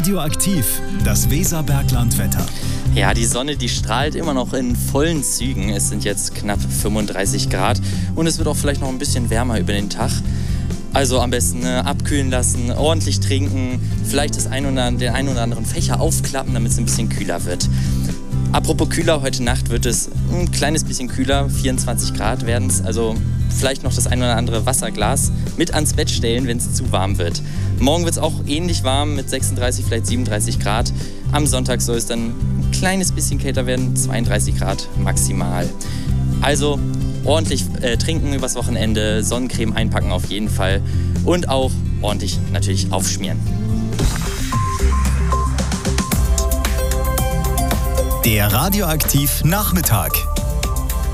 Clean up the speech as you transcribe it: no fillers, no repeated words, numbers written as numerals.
Radioaktiv, das Weserberglandwetter. Ja, die Sonne, die strahlt immer noch in vollen Zügen. Es sind jetzt knapp 35 Grad und es wird auch vielleicht noch ein bisschen wärmer über den Tag. Also am besten abkühlen lassen, ordentlich trinken, vielleicht den einen oder anderen Fächer aufklappen, damit es ein bisschen kühler wird. Apropos kühler, heute Nacht wird es ein kleines bisschen kühler, 24 Grad werden es, also vielleicht noch das ein oder andere Wasserglas mit ans Bett stellen, wenn es zu warm wird. Morgen wird es auch ähnlich warm mit 36, vielleicht 37 Grad. Am Sonntag soll es dann ein kleines bisschen kälter werden, 32 Grad maximal. Also ordentlich trinken übers Wochenende, Sonnencreme einpacken auf jeden Fall und auch ordentlich natürlich aufschmieren. Der Radioaktiv Nachmittag.